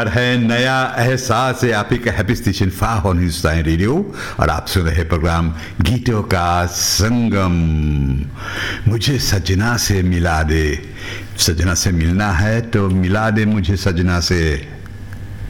है नया एहसास है आप ही का हैप्पी स्टेशन फाहन हिंदुस्तानी रेडियो और आप सुन रहे प्रोग्राम गीतों का संगम। मुझे सजना से मिला दे, सजना से मिलना है तो मिला दे मुझे सजना से।